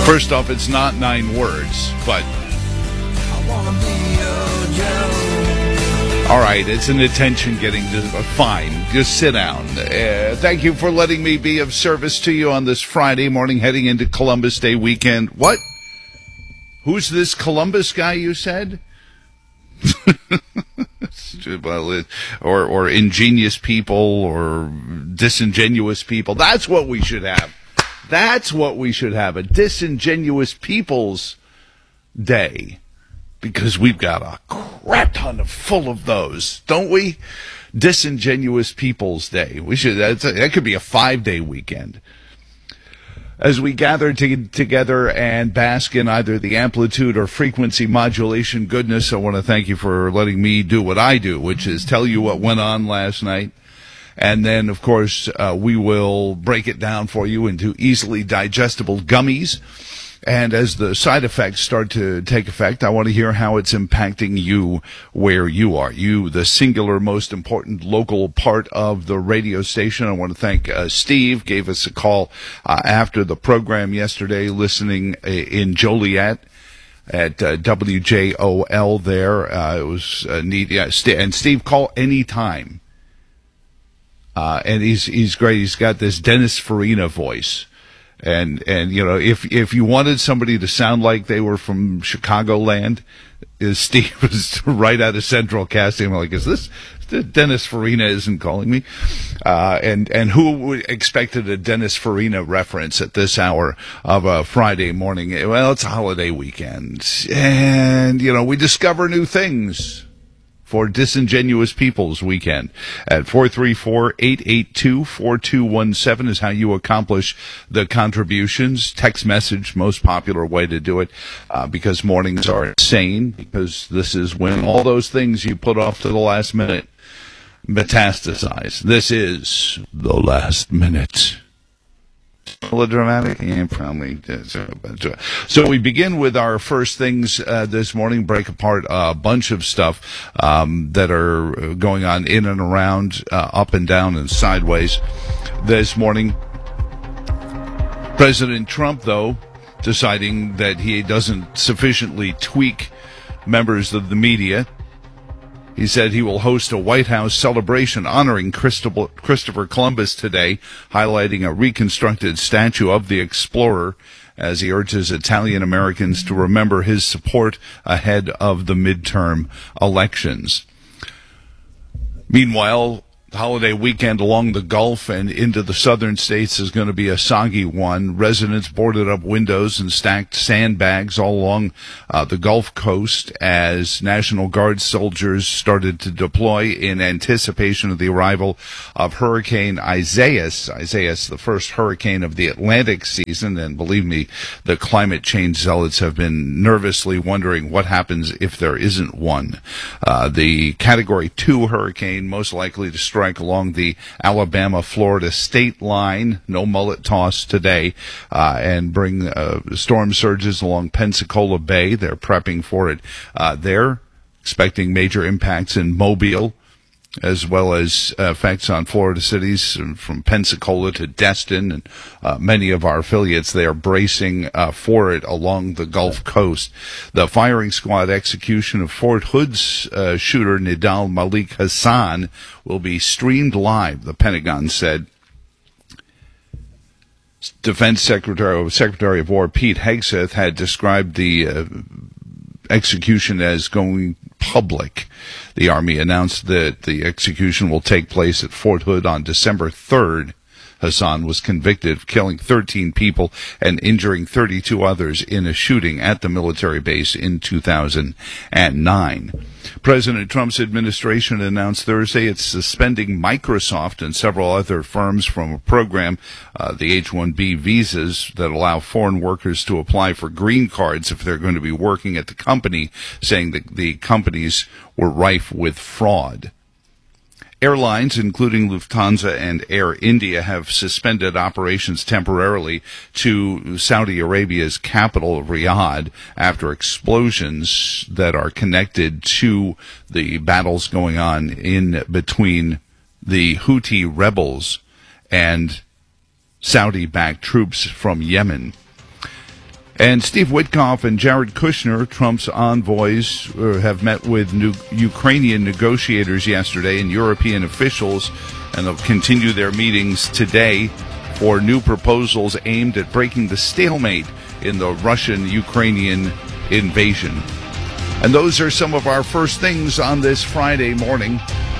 First off, it's not 9 words, but all right, it's an attention-getting. Fine, just sit down. Thank you for letting me be of service to you on this Friday morning, heading into Columbus Day weekend. What? Who's this Columbus guy you said? Well, or ingenious people or disingenuous people. That's what we should have. That's what we should have, a disingenuous people's day. Because we've got a crap ton full of those, don't we? Disingenuous People's Day. That could be a 5-day weekend. As we gather together and bask in either the amplitude or frequency modulation goodness, I want to thank you for letting me do what I do, which is tell you what went on last night. And then, of course, we will break it down for you into easily digestible gummies. And as the side effects start to take effect, I want to hear how it's impacting you where you are. You, the singular most important local part of the radio station. I want to thank Steve, gave us a call after the program yesterday, listening in Joliet at WJOL there. It was neat. Yeah, and Steve, call anytime. And he's great. He's got this Dennis Farina voice. And you know, if you wanted somebody to sound like they were from Chicagoland, Steve was right out of Central Casting. I'm like, is this Dennis Farina isn't calling me? And who expected a Dennis Farina reference at this hour of a Friday morning? Well, it's a holiday weekend, and you know, we discover new things for Disingenuous People's Weekend. At 434-882-4217 is how you accomplish the contributions. Text message, most popular way to do it, because mornings are insane, because this is when all those things you put off to the last minute metastasize. This is the last minute. Melodramatic? Yeah, probably. So we begin with our first things this morning, break apart a bunch of stuff that are going on in and around, up and down and sideways this morning. President Trump, though, deciding that he doesn't sufficiently tweak members of the media. He said he will host a White House celebration honoring Christopher Columbus today, highlighting a reconstructed statue of the explorer as he urges Italian Americans to remember his support ahead of the midterm elections. Meanwhile, the holiday weekend along the Gulf and into the southern states is going to be a soggy one. Residents boarded up windows and stacked sandbags all along the Gulf Coast as National Guard soldiers started to deploy in anticipation of the arrival of Hurricane Isaias. Isaias, the first hurricane of the Atlantic season, and believe me, the climate change zealots have been nervously wondering what happens if there isn't one. The Category 2 hurricane most likely to strike along the Alabama-Florida state line, no mullet toss today, and bring storm surges along Pensacola Bay. They're prepping for it there, expecting major impacts in Mobile, as well as effects on Florida cities from Pensacola to Destin, and many of our affiliates, they are bracing for it along the Gulf Coast. The firing squad execution of Fort Hood's shooter Nidal Malik Hassan will be streamed live, the Pentagon said. Defense Secretary of War Pete Hegseth had described the execution as going public. The Army announced that the execution will take place at Fort Hood on December 3rd. Hassan was convicted of killing 13 people and injuring 32 others in a shooting at the military base in 2009. President Trump's administration announced Thursday it's suspending Microsoft and several other firms from a program, the H-1B visas, that allow foreign workers to apply for green cards if they're going to be working at the company, saying that the companies were rife with fraud. Airlines, including Lufthansa and Air India, have suspended operations temporarily to Saudi Arabia's capital, Riyadh, after explosions that are connected to the battles going on in between the Houthi rebels and Saudi-backed troops from Yemen. And Steve Witkoff and Jared Kushner, Trump's envoys, have met with Ukrainian negotiators yesterday and European officials, and they'll continue their meetings today for new proposals aimed at breaking the stalemate in the Russian-Ukrainian invasion. And those are some of our first things on this Friday morning.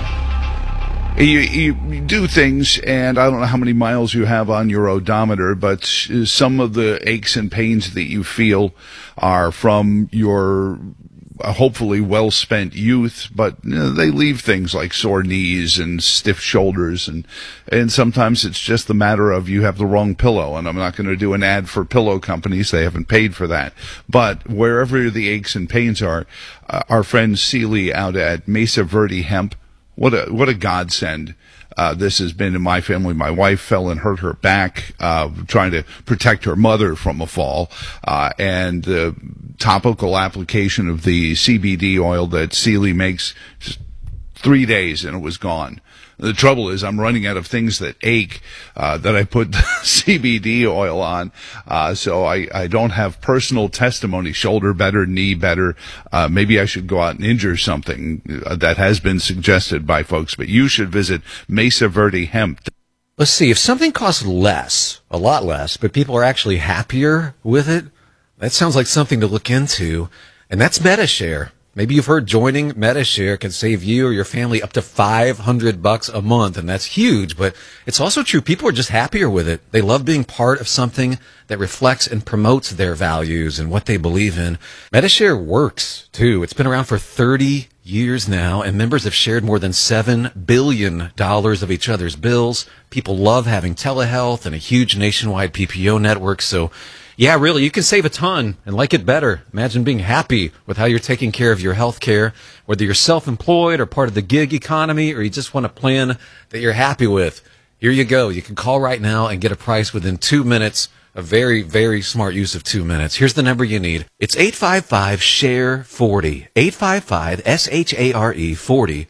You do things, and I don't know how many miles you have on your odometer, but some of the aches and pains that you feel are from your hopefully well-spent youth, but they leave things like sore knees and stiff shoulders, and sometimes it's just the matter of you have the wrong pillow, and I'm not going to do an ad for pillow companies. They haven't paid for that. But wherever the aches and pains are, our friend Sealy out at Mesa Verde Hemp, what a godsend this has been in my family. My wife fell and hurt her back trying to protect her mother from a fall, and the topical application of the CBD oil that Sealy makes, just 3 days and it was gone. The trouble is I'm running out of things that ache that I put CBD oil on, so I don't have personal testimony, shoulder better, knee better. Maybe I should go out and injure something that has been suggested by folks, but you should visit Mesa Verde Hemp. Let's see, if something costs less, a lot less, but people are actually happier with it, that sounds like something to look into, and that's MediShare. Maybe you've heard joining MediShare can save you or your family up to $500 a month, and that's huge, but it's also true. People are just happier with it. They love being part of something that reflects and promotes their values and what they believe in. MediShare works, too. It's been around for 30 years now, and members have shared more than $7 billion of each other's bills. People love having telehealth and a huge nationwide PPO network, so yeah, really, you can save a ton and like it better. Imagine being happy with how you're taking care of your health care, whether you're self-employed or part of the gig economy, or you just want a plan that you're happy with. Here you go. You can call right now and get a price within 2 minutes. A very, very smart use of 2 minutes. Here's the number you need. It's 855-SHARE-40. 855-SHARE 40.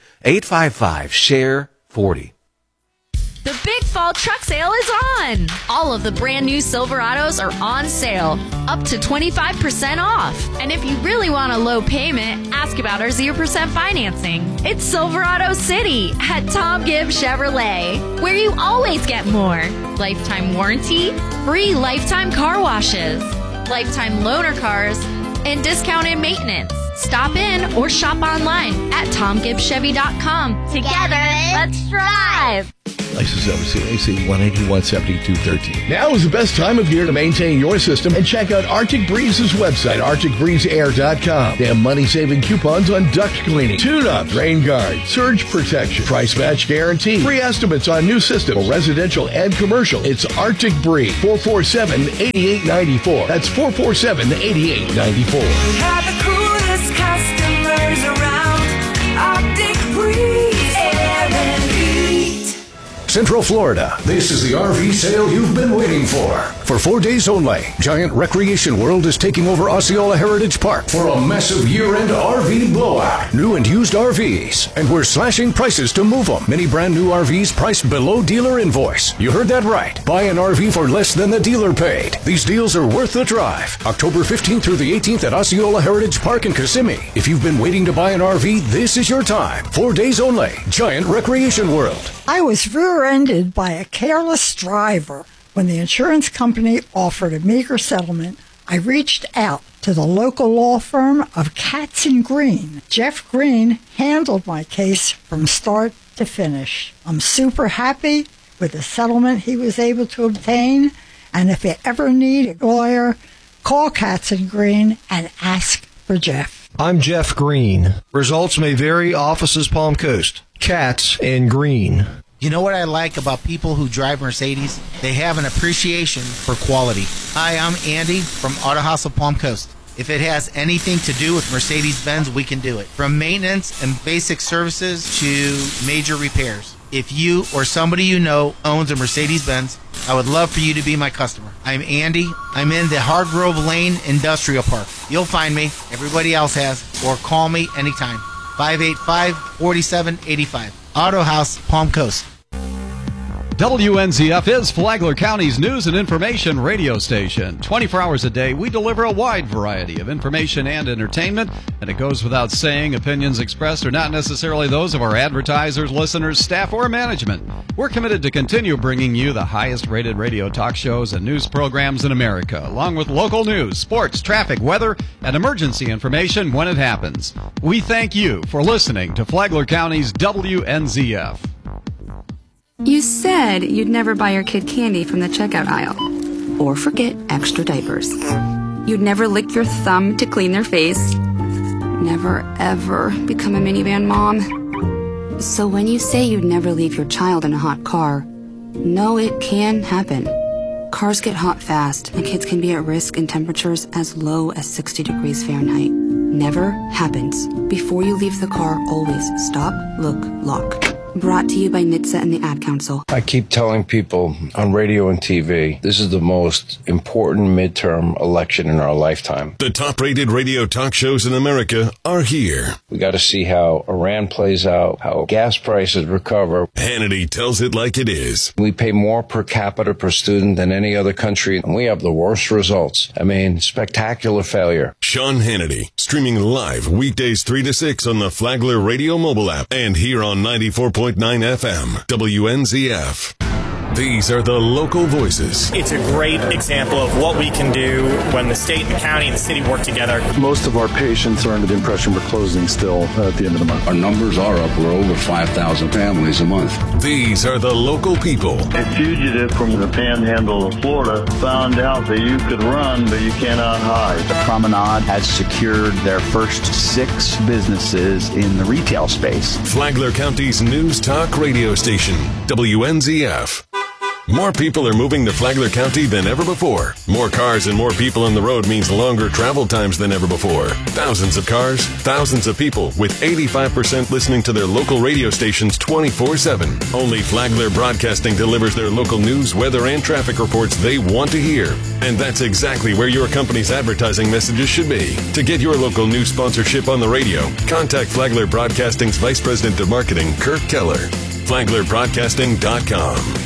855-SHARE-40. The Big Fall Truck Sale is on! All of the brand new Silverados are on sale, up to 25% off. And if you really want a low payment, ask about our 0% financing. It's Silverado City at Tom Gibbs Chevrolet, where you always get more. Lifetime warranty, free lifetime car washes, lifetime loaner cars, and discounted maintenance. Stop in or shop online at TomGibbsChevy.com. Together, let's drive! License number CAC 1817213. Now is the best time of year to maintain your system and check out Arctic Breeze's website, ArcticBreezeAir.com. They have money-saving coupons on duct cleaning, tune-ups, rain guard, surge protection, price match guarantee, free estimates on new systems, residential and commercial. It's Arctic Breeze, 447-8894. That's 447-8894. Have the coolest customers around. Arctic Breeze Air and Heat. Central Florida, this is the RV sale you've been waiting for. For 4 days only, Giant Recreation World is taking over Osceola Heritage Park for a massive year-end RV blowout. New and used RVs, and we're slashing prices to move them. Many brand new RVs priced below dealer invoice. You heard that right. Buy an RV for less than the dealer paid. These deals are worth the drive. October 15th through the 18th at Osceola Heritage Park in Kissimmee. If you've been waiting to buy an RV, this is your time. 4 days only. Giant Recreation World. I was rear-ended by a careless driver. When the insurance company offered a meager settlement, I reached out to the local law firm of Katz & Green. Jeff Green handled my case from start to finish. I'm super happy with the settlement he was able to obtain, and if you ever need a lawyer, call Katz & Green and ask for Jeff. I'm Jeff Green. Results may vary. Offices Palm Coast. Katz & Green. You know what I like about people who drive Mercedes? They have an appreciation for quality. Hi, I'm Andy from Auto House of Palm Coast. If it has anything to do with Mercedes-Benz, we can do it. From maintenance and basic services to major repairs. If you or somebody you know owns a Mercedes-Benz, I would love for you to be my customer. I'm Andy. I'm in the Hardgrove Lane Industrial Park. You'll find me. Everybody else has. Or call me anytime. 585-4785. Auto House, Palm Coast. WNZF is Flagler County's news and information radio station. 24 hours a day, we deliver a wide variety of information and entertainment, and it goes without saying, opinions expressed are not necessarily those of our advertisers, listeners, staff, or management. We're committed to continue bringing you the highest-rated radio talk shows and news programs in America, along with local news, sports, traffic, weather, and emergency information when it happens. We thank you for listening to Flagler County's WNZF. You said you'd never buy your kid candy from the checkout aisle. Or forget extra diapers. You'd never lick your thumb to clean their face. Never, ever become a minivan mom. So when you say you'd never leave your child in a hot car, no, it can happen. Cars get hot fast, and kids can be at risk in temperatures as low as 60 degrees Fahrenheit. Never happens. Before you leave the car, always stop, look, lock. Brought to you by NHTSA and the Ad Council. I keep telling people on radio and TV, this is the most important midterm election in our lifetime. The top-rated radio talk shows in America are here. We got to see how Iran plays out, how gas prices recover. Hannity tells it like it is. We pay more per capita per student than any other country, and we have the worst results. I mean, spectacular failure. Sean Hannity, streaming live weekdays 3 to 6 on the Flagler Radio mobile app and here on 94.9 FM, WNZF. These are the local voices. It's a great example of what we can do when the state, the county, and the city work together. Most of our patients are under the impression we're closing still at the end of the month. Our numbers are up. We're over 5,000 families a month. These are the local people. A fugitive from the panhandle of Florida found out that you could run, but you cannot hide. The Promenade has secured their first 6 businesses in the retail space. Flagler County's news talk radio station, WNZF. More people are moving to Flagler County than ever before. More cars and more people on the road means longer travel times than ever before. Thousands of cars, thousands of people, with 85% listening to their local radio stations 24/7. Only Flagler Broadcasting delivers their local news, weather, and traffic reports they want to hear. And that's exactly where your company's advertising messages should be. To get your local news sponsorship on the radio, contact Flagler Broadcasting's Vice President of Marketing, Kirk Keller. FlaglerBroadcasting.com.